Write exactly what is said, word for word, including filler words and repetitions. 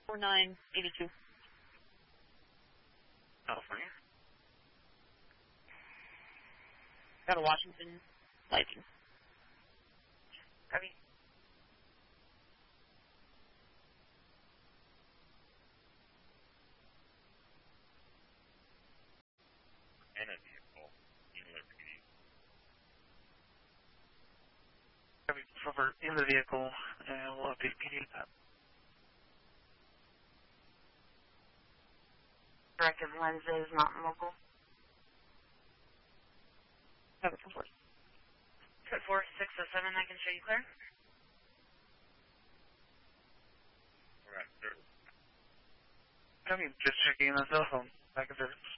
four nine eight two. California. Got a Washington lighting. Copy. And a vehicle. Inlet P D. Copy. Over in the vehicle, and we'll update P D that. Directive lenses, not local. Have it for Cut four six oh seven, I can show you clear. We're at third. Copy. Just checking in the cell phone. Back in service.